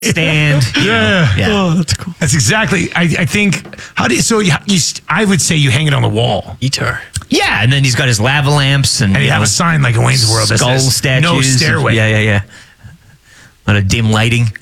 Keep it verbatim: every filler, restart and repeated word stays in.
stand. Yeah. Yeah. Oh, that's cool. That's exactly. I, I think. How do you? So you, you? I would say you hang it on the wall. Guitar. Yeah, and then he's got his lava lamps and, And you you have know, a sign like in Wayne's World that skull says statues. no stairway. Yeah, yeah, yeah. A lot of dim lighting.